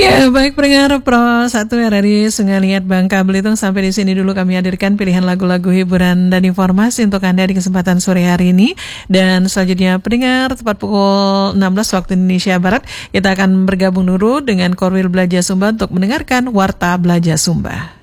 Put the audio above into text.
Ya, baik pendengar Pro 1 RRI Sungai Liat Bangka Belitung, sampai di sini dulu kami hadirkan pilihan lagu-lagu hiburan dan informasi untuk Anda di kesempatan sore hari ini. Dan selanjutnya pendengar, tepat pukul 16 waktu Indonesia Barat, kita akan bergabung dulu dengan Korwil Belaja Sumba untuk mendengarkan Warta Belaja Sumba.